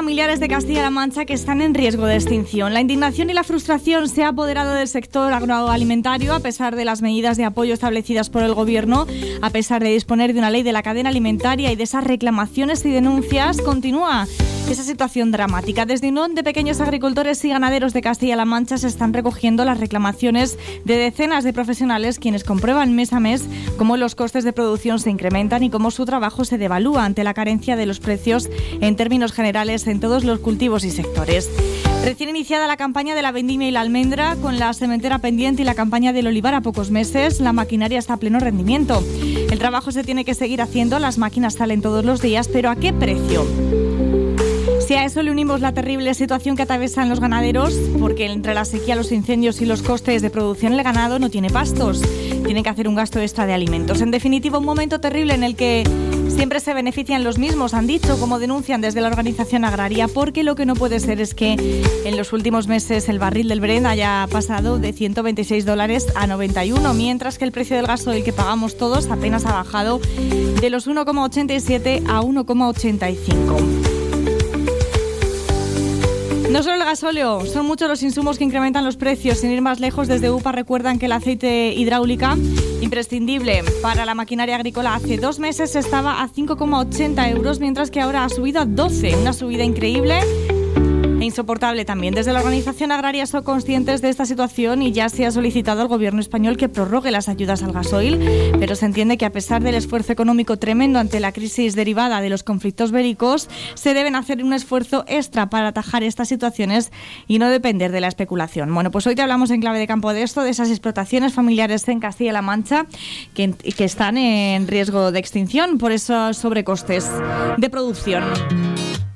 familiares de Castilla-La Mancha que están en riesgo de extinción. La indignación y la frustración se ha apoderado del sector agroalimentario a pesar de las medidas de apoyo establecidas por el Gobierno, a pesar de disponer de una ley de la cadena alimentaria y de esas reclamaciones y denuncias. Continúa esa situación dramática. Desde Unión de Pequeños Agricultores y Ganaderos de Castilla-La Mancha se están recogiendo las reclamaciones de decenas de profesionales quienes comprueban mes a mes cómo los costes de producción se incrementan y cómo su trabajo se devalúa ante la carencia de los precios en términos generales en todos los cultivos y sectores. Recién iniciada la campaña de la vendimia y la almendra, con la sementera pendiente y la campaña del olivar a pocos meses, la maquinaria está a pleno rendimiento. El trabajo se tiene que seguir haciendo, las máquinas salen todos los días, pero ¿a qué precio? Si a eso le unimos la terrible situación que atraviesan los ganaderos, porque entre la sequía, los incendios y los costes de producción el ganado no tiene pastos, tienen que hacer un gasto extra de alimentos. En definitiva, un momento terrible en el que siempre se benefician los mismos, han dicho, como denuncian desde la organización agraria, porque lo que no puede ser es que en los últimos meses el barril del Brent haya pasado de $126 a 91, mientras que el precio del gasoil que pagamos todos apenas ha bajado de los 1,87 a 1,85. No solo el gasóleo, son muchos los insumos que incrementan los precios. Sin ir más lejos, desde UPA recuerdan que el aceite hidráulica, imprescindible para la maquinaria agrícola, hace 2 meses estaba a 5,80 euros, mientras que ahora ha subido a 12. Una subida increíble e insoportable también. Desde la organización agraria son conscientes de esta situación y ya se ha solicitado al Gobierno español que prorrogue las ayudas al gasoil, pero se entiende que a pesar del esfuerzo económico tremendo ante la crisis derivada de los conflictos bélicos, se deben hacer un esfuerzo extra para atajar estas situaciones y no depender de la especulación. Bueno, pues hoy te hablamos en clave de campo de esto, de esas explotaciones familiares en Castilla-La Mancha que están en riesgo de extinción por esos sobrecostes de producción.